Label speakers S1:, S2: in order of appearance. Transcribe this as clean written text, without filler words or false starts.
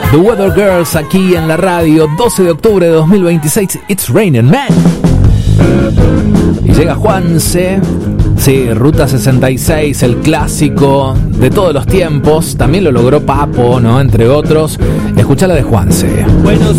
S1: The Weather Girls aquí en la radio, 12 de octubre de 2026, It's Raining Man. Y llega Juanse, sí, Ruta 66, el clásico de todos los tiempos, también lo logró Papo, ¿no? Entre otros. Escuchá la de Juanse.
S2: Buenos